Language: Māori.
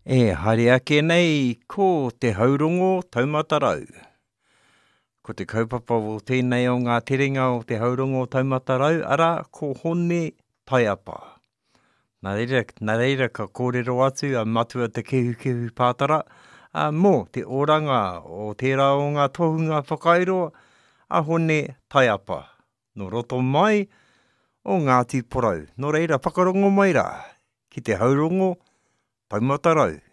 Haere ake nei, ko te haurongo taumatarau. Ko te kaupapa o tēnei o ngā terenga o te haurongo taumatarau, ara ko hone taiapa. Nā reira ka kōrero atu a matua te kehu pātara, mō te oranga o tērā o ngā tohunga whakairoa, a hone taiapa. No roto mai o Ngāti Porou. No reira, whakarongo mai rā, ki te haurongo taumatarau.